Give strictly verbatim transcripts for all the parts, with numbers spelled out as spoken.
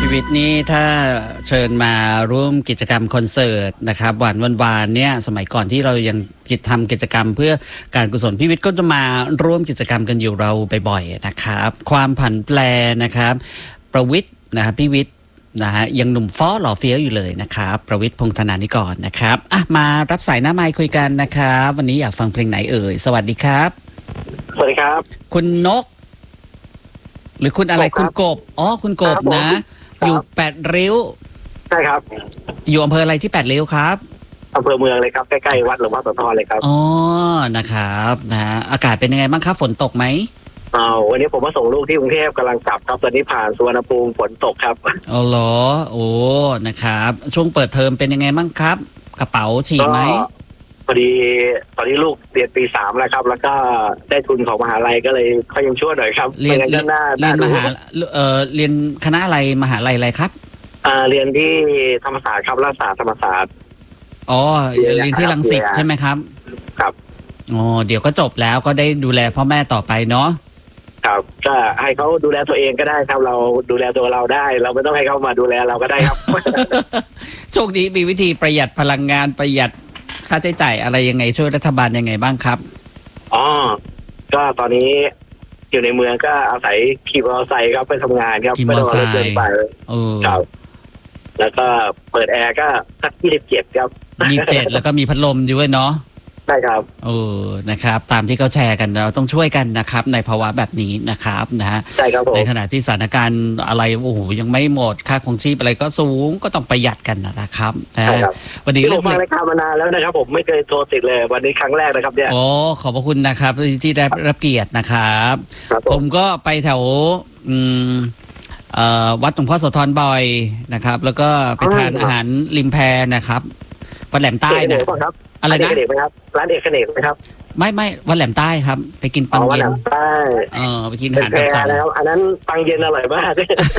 ชีวิตนี้ถ้าเชิญมาร่วมกิจกรรมคอนเสิร์ตนะครับหวานวันวานเนี่ยสมัยก่อนที่เรายังทำกิจกรรมเพื่อการกุศลพี่วิทย์ก็จะมาร่วมกิจกรรมกันอยู่เราบ่อยๆนะครับความผันแปรนะครับประวิทย์นะครับพี่วิทย์นะฮะยังหนุ่มฟ้อหล่อเฟี้ยวอยู่เลยนะครับประวิทย์พงษ์ธนานิกรนะครับอ่ะมารับสายหน้าไมค์คุยกันนะครับวันนี้อยากฟังเพลงไหนเอ่ยสวัสดีครับสวัสดีครับคุณนกหรือคุณอะไรคุณกบอ๋อคุณกบนะอยู่แปดริ้วใช่ครับอยู่อำเภออะไรที่แปดริ้วครับอำเภอเมืองเลยครับใกล้ๆวัดหลวงพ่อโสธรเลยครับอ๋อนะครับนะอากาศเป็นยังไงบ้างครับฝนตกไหมอ๋อวันนี้ผมมาส่งลูกที่กรุงเทพกำลังกลับครับตอนนี้ผ่านสุวรรณภูมิฝนตกครับอ๋อเหรอโอ้นะครับช่วงเปิดเทอมเป็นยังไงบ้างครับกระเป๋าฉีกไหมพอดีตอนนี้ลูกเรียนปีสามแล้วครับแล้วก็ได้ทุนของมหาลัยก็เลยเขายังช่วยหน่อยครับเรียนเรียนเรียนมหาเอ่อเรียนคณะอะไรมหาลัยอะไรครับอ่าเรียนที่ธรรมศาสตร์ครับรัฐศาสตร์ธรรมศาสตร์อ๋อเรียนที่รังสิตใช่ไหมครับครับอ๋อเดี๋ยวก็จบแล้วก็ได้ดูแลพ่อแม่ต่อไปเนาะครับก็ให้เขาดูแลตัวเองก็ได้ครับเราดูแลตัวเราได้เราไม่ต้องให้เขามาดูแลเราก็ได้ครับโชคดีมีวิธีประหยัดพลังงานประหยัดค่าใช้จ่ายอะไรยังไงช่วยรัฐบาลยังไงบ้างครับอ๋อก็ตอนนี้อยู่ในเมืองก็อาศัยขี่มอเตอร์ไซค์ครับไปทำงานครับไม่ต้องเดินไปครับแล้วก็เปิดแอร์ก็สักยี่สิบเจ็ดครับยี่สิบเจ็ดแล้วก็มีพัดลมด้วยเนาะใช่ครับเออนะครับตามที่เขาแชร์กันเราต้องช่วยกันนะครับในภาวะแบบนี้นะครับนะฮะใช่ครับผมในขณะที่สถานการณ์อะไรโอ้โหยังไม่หมดค่าครองชีพอะไรก็สูงก็ต้องประหยัดกันนะครับใช่ครับวันนี้เรื่องรายการมานานแล้วนะครับผมไม่เคยโทรติดเลยวันนี้ครั้งแรกนะครับเนี่ยโอ้ขอบพระคุณนะครับที่ได้รับเกียรตินะครับผมก็ไปแถวอืมวัดหลวงพ่อโสธรบ่อยนะครับแล้วก็ไปทานอาหารริมแพนะครับวัดแหลมใต้นะอะไรนะร้านเอกเนกไหมครับไม่ไม่วัดแหลมใต้ครับไปกินปังเย็นใต้เออไปกินอาหารตามสั่งแล้วอันนั้นปังเย็นอร่อยมาก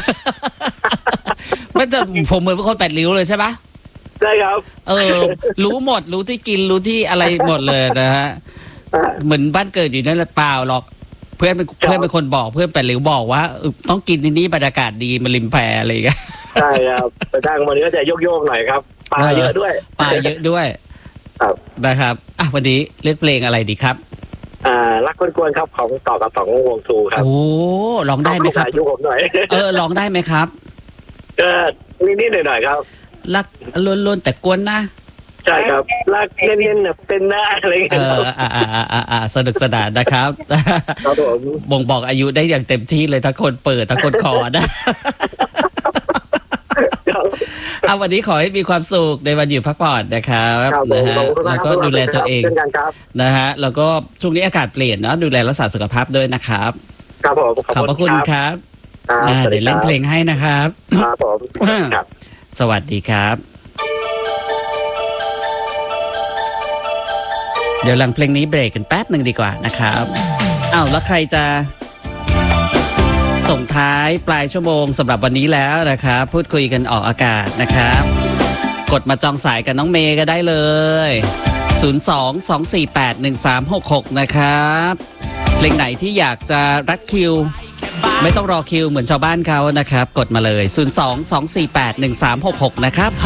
มันจะผมเหมือนเป็นคนแปดริ้วเลยใช่ปะใช่ครับเออรู้หมดรู้ที่กินรู้ที่อะไรหมดเลยนะฮะเหมือนบ้านเกิดอยู่นั่นแหละเปล่าหรอกเพื่อนเป็นเพื่อนเป็นคนบอกเพื่อนแปดริ้วบอกว่าต้องกินที่นี่บรรยากาศดีมาริมแพอะไรอย่างเงี้ยใช่ครับไปตั้งวันนี้ก็จะโยกๆหน่อยครับปลาเยอะด้วยปลาเยอะด้วยนะครับอ่ะวันนี้เลือกเพลงอะไรดีครับอ่ารักกวนๆครับของต่อกับสองวงทูครับโอ้ร้องได้ไหมครับยุผมหน่อยเออร้องได้ไหมครับก็นิดๆหน่อยๆครับรักล้นๆแต่กวนนะใช่ครับรักเล่นๆเนี่ยเป็นหน้าอะไรเงี้ยเอออ่าอ่าอ่าอ่าสนุกสนานนะครับครับผมบ่งบอกอายุได้อย่างเต็มที่เลยทั้งคนเปิดทั้งคนคอนะเอาวันนี้ขอให้มีความสุขในวันหยุดพักผ่อนนะครับนะฮะแล้วก็ดูแลตัวเองนะฮะแล้วก็ช่วงนี้อากาศเปลี่ยนเนาะดูแลรักษาสุขภาพด้วยนะครับครับผมขอบพระคุณครับเดี๋ยวเล่นเพลงให้นะครับครับผมสวัสดีครับเดี๋ยวหลังเพลงนี้เบรกกันแป๊บหนึ่งดีกว่านะครับอ้าวแล้วใครจะส่งท้ายปลายชั่วโมงสำหรับวันนี้แล้วนะครับพูดคุยกันออกอากาศนะครับกดมาจองสายกับน้องเมย์ก็ได้เลยศูนย์ สอง สอง สี่ แปด หนึ่ง สาม หก หกนะครับเพลงไหนที่อยากจะรัดคิวไม่ต้องรอคิวเหมือนชาวบ้านเขานะครับกดมาเลยศูนย์ สอง สอง สี่ แปด หนึ่ง สาม หก หกนะครับ